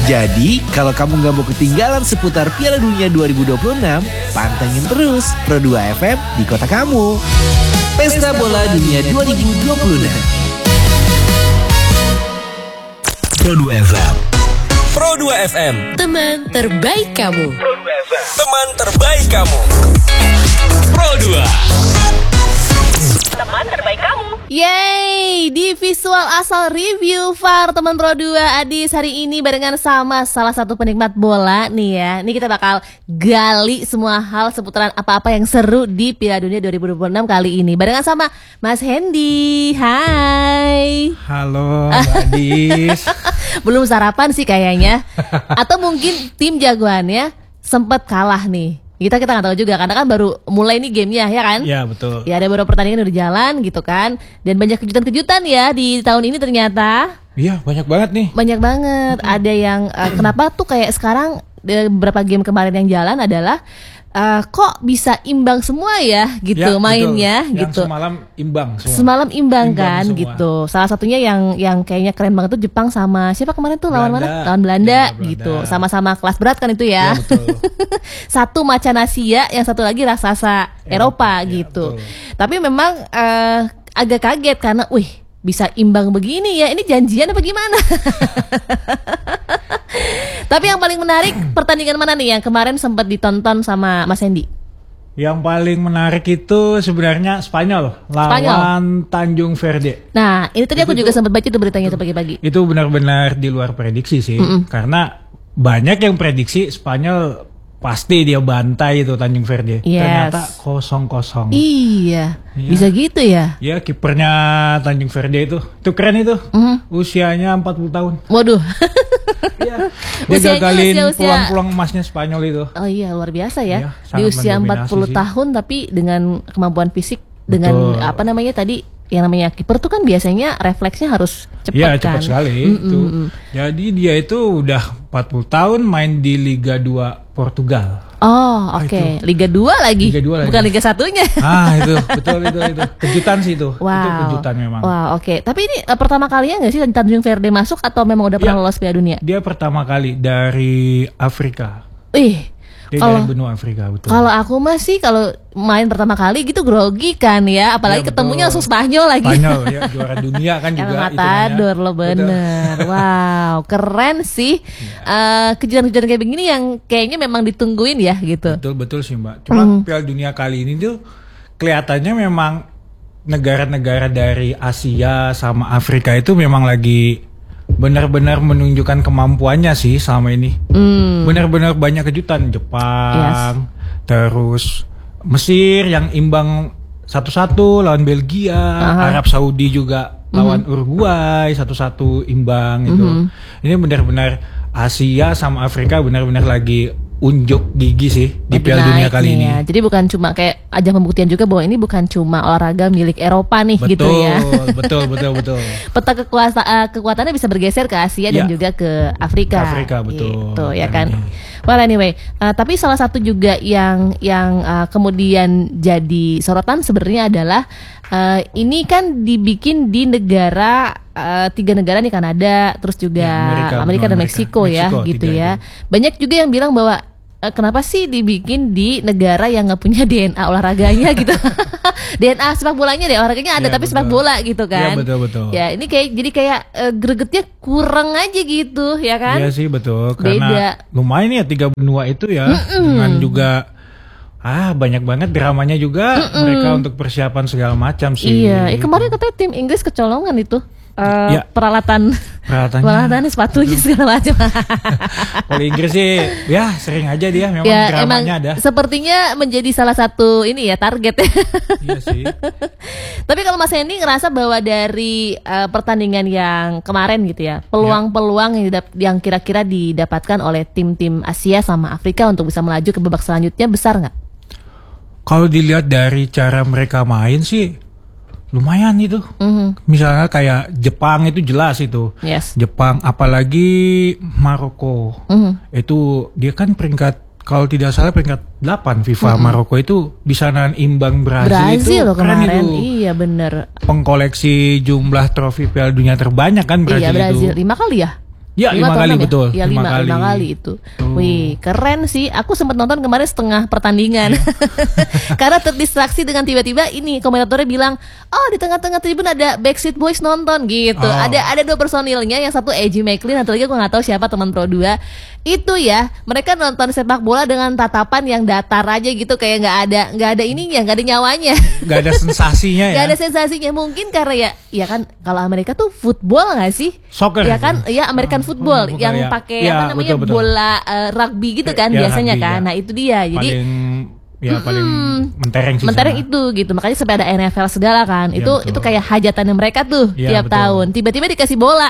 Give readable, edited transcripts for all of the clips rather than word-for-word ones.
Jadi, kalau kamu nggak mau ketinggalan seputar Piala Dunia 2026, pantengin terus Pro 2 FM di kota kamu. Pesta Bola Dunia 2026. Pro 2 FM. Pro 2 FM. Teman terbaik kamu. Pro 2 FM. Teman terbaik kamu. Pro 2. Teman terbaik kamu. Yeay, di Visual Asal Review VAR teman Pro 2 Adis hari ini barengan sama salah satu penikmat bola nih ya. Ini kita bakal gali semua hal seputaran apa-apa yang seru di Piala Dunia 2026 kali ini. Barengan sama Mas Hendy. Hai. Halo Mbak Adis. Belum sarapan sih kayaknya. Atau mungkin tim jagoannya sempat kalah nih. Kita nggak tahu juga karena kan baru mulai nih gamenya ya kan? Ya betul. Ya ada beberapa pertandingan udah jalan gitu kan. Dan banyak kejutan-kejutan ya di tahun ini ternyata. Iya banyak banget nih. Banyak banget. Ada yang kenapa tuh kayak sekarang beberapa game kemarin yang jalan adalah kok bisa imbang semua ya gitu ya, mainnya betul. gitu. Yang semalam imbang semua. Semalam imbang kan semua. gitu. Salah satunya yang kayaknya keren banget tuh Jepang sama siapa kemarin tuh lawan mana? Lawan Belanda gitu. Sama-sama kelas berat kan itu ya. Ya betul. Satu macan Asia, yang satu lagi raksasa Eropa gitu. Betul. Tapi memang agak kaget karena bisa imbang begini ya. Ini janjian apa gimana? Tapi yang paling menarik pertandingan mana nih yang kemarin sempat ditonton sama Mas Hendy? Yang paling menarik itu sebenarnya Spanyol lawan Tanjung Verde. Nah, ini tadi aku juga sempat baca tuh beritanya itu pagi-pagi. Itu benar-benar di luar prediksi sih. Karena banyak yang prediksi Spanyol pasti dia bantai itu Tanjung Verde. Yes. Ternyata 0-0. Iya, bisa gitu ya. Ya kipernya Tanjung Verde itu keren itu. Usianya 40 tahun. Waduh. Dia gagalin peluang-peluang emasnya Spanyol itu. Oh iya, luar biasa ya. Iya, Di usia 40 sih. tahun tapi dengan kemampuan fisik, dengan apa namanya tadi, yang namanya kiper tuh kan biasanya refleksnya harus cepat kan. Iya, cepat sekali itu. Jadi dia itu udah 40 tahun main di Liga 2 Portugal. Oh, oke. Liga 2 lagi. Bukan Liga 1-nya. Itu betul itu. Kejutan sih itu. Wow. Itu kejutan memang. Wow, oke. Tapi ini pertama kalinya nggak sih Tanjung Verde masuk atau memang udah pernah lolos Piala Dunia? Dia pertama kali dari Afrika. Dia dari benua Afrika, betul. Kalau aku masih kalau main pertama kali gitu grogi kan ya, apalagi ketemunya langsung Spanyol lagi. Spanyol ya, juara dunia kan juga. Matador lo bener. Wow, keren sih. Kejutan-kejutan kayak begini yang kayaknya memang ditungguin ya gitu. Betul sih Mbak. Cuma Piala Dunia kali ini tuh kelihatannya memang negara-negara dari Asia sama Afrika itu memang lagi benar-benar menunjukkan kemampuannya sih selama ini. Benar-benar banyak kejutan. Jepang, terus Mesir yang imbang 1-1 lawan Belgia, Arab Saudi juga lawan Uruguay 1-1 imbang itu. Ini benar-benar Asia sama Afrika benar-benar lagi unjuk gigi sih di Piala Dunia kali ini. Ya. Jadi bukan cuma kayak ajang pembuktian juga bahwa ini bukan cuma olahraga milik Eropa nih gitu ya. Betul. Peta kekuatannya bisa bergeser ke Asia dan juga ke Afrika. Betul. Gitu ya kan. Well anyway, tapi salah satu juga yang kemudian jadi sorotan sebenarnya adalah ini kan dibikin di negara 3 negara nih, Kanada, terus juga Amerika dan Meksiko ya gitu ya. Banyak juga yang bilang bahwa kenapa sih dibikin di negara yang nggak punya DNA olahraganya gitu. DNA sepak bolanya deh, olahraganya ada tapi sepak bola gitu kan. Iya betul. Ya ini kayak gregetnya kurang aja gitu ya kan. Iya sih betul. Beda. Karena lumayan ya 3 benua itu ya. Dengan juga banyak banget dramanya juga mereka untuk persiapan segala macam sih. Iya, kemarin katanya tim Inggris kecolongan itu. Peralatannya sepatunya segala macam. Kalau Inggris sih ya sering aja dia memang dramanya ada. Sepertinya menjadi salah satu ini ya target. Iya sih. Tapi kalau Mas Hendy ngerasa bahwa dari pertandingan yang kemarin gitu ya, peluang-peluang yang kira-kira didapatkan oleh tim-tim Asia sama Afrika untuk bisa melaju ke babak selanjutnya besar nggak? Kalau dilihat dari cara mereka main sih lumayan itu. Misalnya kayak Jepang itu jelas itu. Yes. Jepang apalagi Maroko. Itu dia kan peringkat kalau tidak salah peringkat 8 FIFA. Maroko itu bisa nahan imbang Brazil itu loh keren kemarin. itu. Iya bener. Pengkoleksi jumlah trofi Piala Dunia terbanyak kan Brazil, Brazil itu. 5 kali ya? Ya, 5 atau kali 6 ya? betul. Ya 5 kali itu. Tuh. Wih, keren sih. Aku sempat nonton kemarin setengah pertandingan. Karena terdistraksi dengan tiba-tiba ini komentatornya bilang, "Oh, di tengah-tengah tribun ada Backstreet Boys nonton." gitu. Oh. Ada 2 personilnya, yang satu Eji McLean, atau lagi aku nggak tahu siapa, teman Pro 2. Itu ya, mereka nonton sepak bola dengan tatapan yang datar aja gitu, kayak nggak ada ininya, nggak ada nyawanya. Gak ada sensasinya ya. Gak ada sensasinya, mungkin karena ya kan kalau Amerika tuh football nggak sih? Soccer. Ya kan, ya American football bukan yang ya. pakai Ya, apa namanya, betul. bola rugby gitu kan Ya, biasanya rugby, kan. ya. Nah itu dia. Jadi paling mentereng sih. mentereng sana. itu gitu. Makanya sampai ada NFL segala kan. Ya, itu betul. kayak hajatannya mereka tuh Ya, tiap betul. tahun. Tiba-tiba dikasih bola.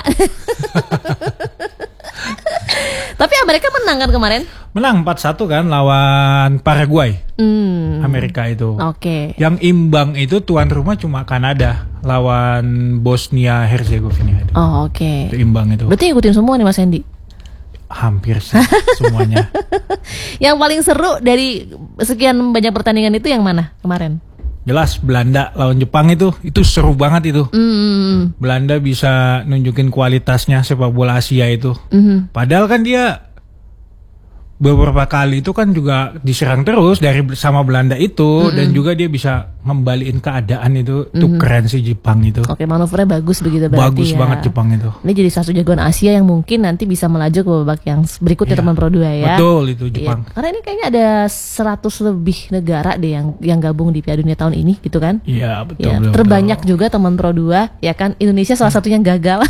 Tapi Amerika menang kan kemarin? Menang 4-1 kan lawan Paraguay. Amerika itu. Oke. Yang imbang itu tuan rumah cuma Kanada lawan Bosnia Herzegovina itu. Oh oke. Itu imbang itu. Berarti ngikutin semua nih Mas Hendy. Hampir sih semuanya. Yang paling seru dari sekian banyak pertandingan itu yang mana kemarin? Jelas Belanda lawan Jepang itu seru banget itu. Belanda bisa nunjukin kualitasnya sepak bola Asia itu. Padahal kan dia beberapa kali itu kan juga diserang terus dari sama Belanda itu, dan juga dia bisa ngembaliin keadaan itu. Itu keren sih Jepang itu. Oke, manuvernya bagus begitu berarti. Bagus ya. banget Jepang itu. Ini jadi satu jagoan Asia yang mungkin nanti bisa melaju ke babak yang berikutnya, Iya. teman Pro 2 ya. Betul itu Iya. Jepang. Karena ini kayaknya ada 100 lebih negara deh yang gabung di Piala Dunia tahun ini gitu kan. Iya betul. Ya, betul, terbanyak betul. juga teman Pro 2 ya kan. Indonesia salah satunya gagal.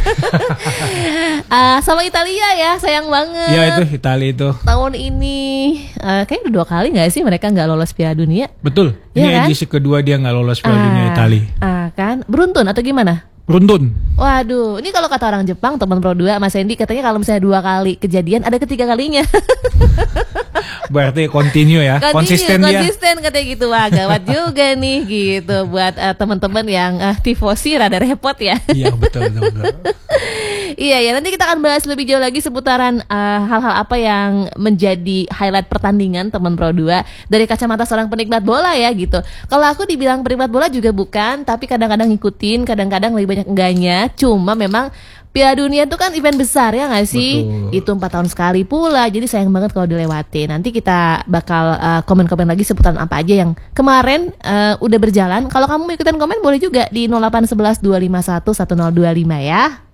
Sama Italia ya, sayang banget. Iya itu Italia itu. Tahun ini kayaknya udah 2 kali nggak sih mereka nggak lolos Piala Dunia? Betul. Iya Ini kan? edisi kedua dia nggak lolos Piala Dunia Italia. Kan beruntun atau gimana? Beruntun. Waduh, ini kalau kata orang Jepang, teman Pro 2 Mas Hendy, katanya kalau misalnya 2 kali kejadian, ada ketiga kalinya. Berarti continue ya. Konsisten dia. Konsisten katanya gitu. Wah, gawat juga nih gitu buat teman-teman yang tifosi rada repot ya. Iya betul. Iya ya, nanti kita akan bahas lebih jauh lagi seputaran hal-hal apa yang menjadi highlight pertandingan teman Pro 2 dari kacamata seorang penikmat bola ya gitu. Kalau aku dibilang penikmat bola juga bukan, tapi kadang-kadang ngikutin, kadang-kadang lebih banyak enggaknya. Cuma memang Piala Dunia itu kan event besar ya nggak sih? Betul. Itu 4 tahun sekali pula, jadi sayang banget kalau dilewatin. Nanti kita bakal komen-komen lagi seputaran apa aja yang kemarin udah berjalan. Kalau kamu mau ikutan komen boleh juga di 0811 251 1025 ya.